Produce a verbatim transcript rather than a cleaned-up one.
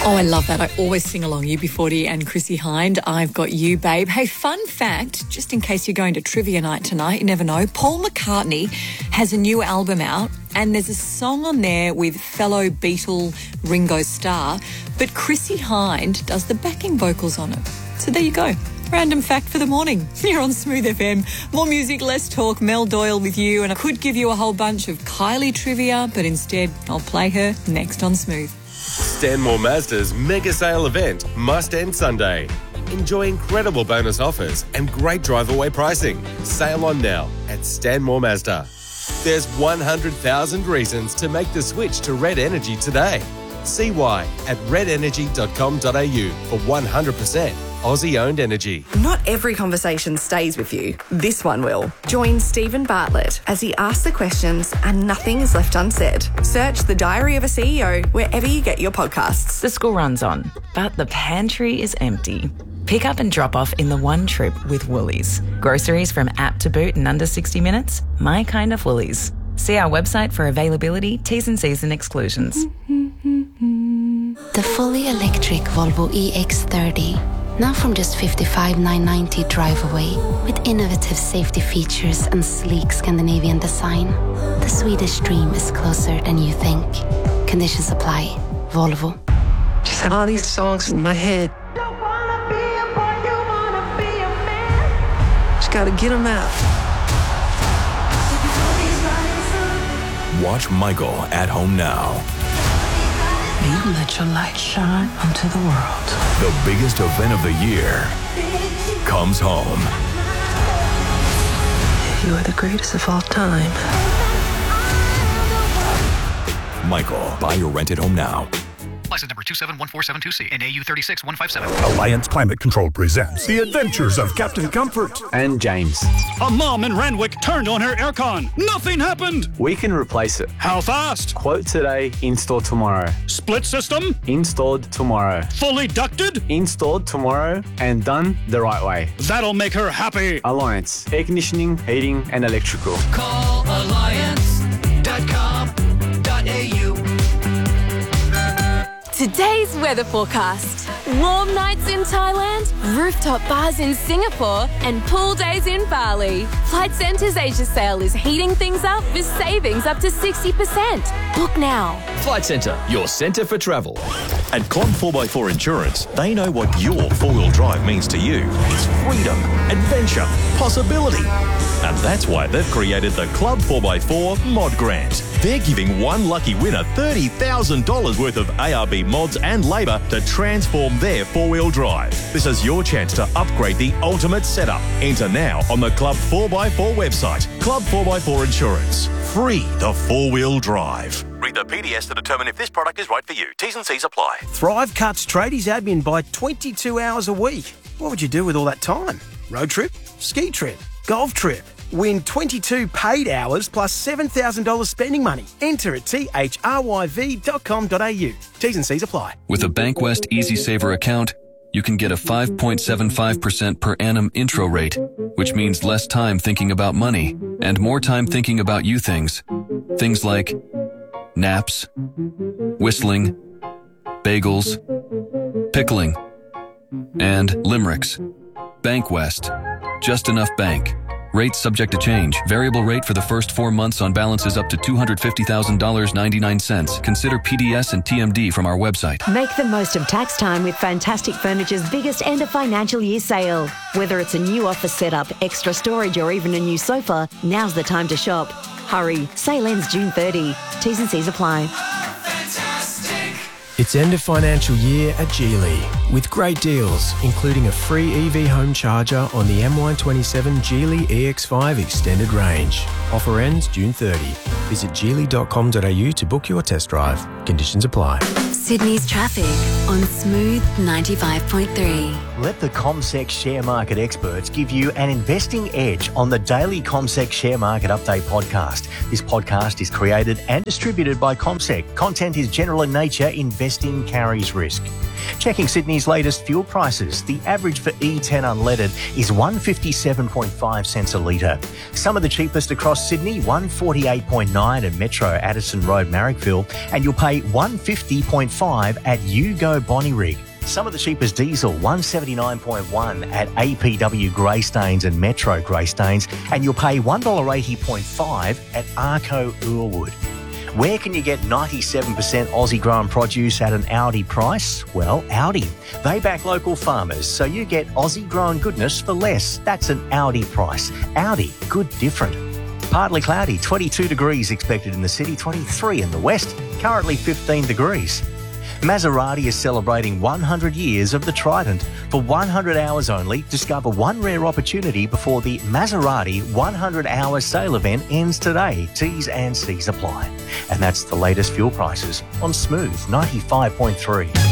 Oh, I love that. I always sing along. U B forty and Chrissy Hind, I've Got You, Babe. Hey, fun fact, just in case you're going to trivia night tonight, you never know, Paul McCartney has a new album out and there's a song on there with fellow Beatle Ringo Starr, but Chrissy Hind does the backing vocals on it. So there you go. Random fact for the morning. You're on Smooth F M. More music, less talk. Mel Doyle with you. And I could give you a whole bunch of Kylie trivia, but instead I'll play her next on Smooth. Stanmore Mazda's mega sale event must end Sunday. Enjoy incredible bonus offers and great drive-away pricing. Sail on now at Stanmore Mazda. There's one hundred thousand reasons to make the switch to Red Energy today. See why at red energy dot com dot a u for one hundred percent Aussie-owned energy. Not every conversation stays with you. This one will. Join Stephen Bartlett as he asks the questions and nothing is left unsaid. Search The Diary of a C E O wherever you get your podcasts. The school runs on, but the pantry is empty. Pick up and drop off in the one trip with Woolies. Groceries from app to boot in under sixty minutes? My kind of Woolies. See our website for availability, T's and C's and exclusions. The fully electric Volvo E X thirty. Now from just fifty-five thousand nine hundred ninety drive away, with innovative safety features and sleek Scandinavian design. The Swedish dream is closer than you think. Conditions apply. Volvo. Just have all these songs in my head. Just gotta get them out. Watch Michael at home now. You let your light shine onto the world. The biggest event of the year comes home. You are the greatest of all time. Michael, buy your rent at home now. License number two seven one four seven two C, N A U three six one five seven. Alliance Climate Control presents The Adventures of Captain Comfort and James. A mom in Randwick turned on her aircon. Nothing happened. We can replace it. How fast? Quote today, install tomorrow. Split system? Installed tomorrow. Fully ducted? Installed tomorrow and done the right way. That'll make her happy. Alliance, air conditioning, heating and electrical. Call alliance dot com dot a u. Today's weather forecast. Warm nights in Thailand, rooftop bars in Singapore, and pool days in Bali. Flight Centre's Asia sale is heating things up with savings up to sixty percent. Book now. Flight Centre, your centre for travel. At Club four by four Insurance, they know what your four-wheel drive means to you. It's freedom, adventure, possibility. And that's why they've created the Club four by four Mod Grant. They're giving one lucky winner thirty thousand dollars worth of A R B mods and labour to transform their four-wheel drive. This is your chance to upgrade the ultimate setup. Enter now on the Club four by four website. Club four by four Insurance. Free the four-wheel drive. Read the P D S to determine if this product is right for you. T's and C's apply. Thrive cuts tradies admin by twenty-two hours a week. What would you do with all that time? Road trip? Ski trip? Golf trip? Win twenty-two paid hours plus seven thousand dollars spending money. Enter at T H R Y V dot com dot a u. T's and C's apply. With a Bankwest Easy Saver account, you can get a five point seven five percent per annum intro rate, which means less time thinking about money and more time thinking about you things. Things like naps, whistling, bagels, pickling, and limericks. Bankwest. Just enough bank. Rates subject to change. Variable rate for the first four months on balances up to two hundred fifty thousand dollars and ninety-nine cents. Consider P D S and T M D from our website. Make the most of tax time with Fantastic Furniture's biggest end of financial year sale. Whether it's a new office setup, extra storage or even a new sofa, now's the time to shop. Hurry, sale ends June thirtieth. T's and C's apply. It's end of financial year at Geely with great deals, including a free E V home charger on the M Y twenty-seven Geely E X five extended range. Offer ends June thirtieth. Visit geely dot com dot a u to book your test drive. Conditions apply. Sydney's traffic on Smooth ninety-five point three. Let the CommSec share market experts give you an investing edge on the daily CommSec Share Market Update podcast. This podcast is created and distributed by CommSec. Content is general in nature. Investing carries risk. Checking Sydney's latest fuel prices, the average for E ten unleaded is one dollar fifty-seven point five cents a litre. Some of the cheapest across Sydney, one dollar forty-eight point nine at Metro Addison Road, Marrickville, and you'll pay one dollar fifty point five at Ugo Bonnyrig. Some of the cheapest diesel, one seventy-nine point one at A P W Greystanes and Metro Greystanes, and you'll pay one dollar eighty point five at Arco Urwood. Where can you get ninety-seven percent Aussie grown produce at an Audi price? Well, Audi. They back local farmers, so you get Aussie grown goodness for less. That's an Audi price. Audi, good different. Partly cloudy, twenty-two degrees expected in the city, twenty-three in the west, currently fifteen degrees. Maserati is celebrating one hundred years of the Trident. For one hundred hours only, discover one rare opportunity before the Maserati one hundred hour sale event ends today. T's and C's apply. And that's the latest fuel prices on Smooth ninety-five point three.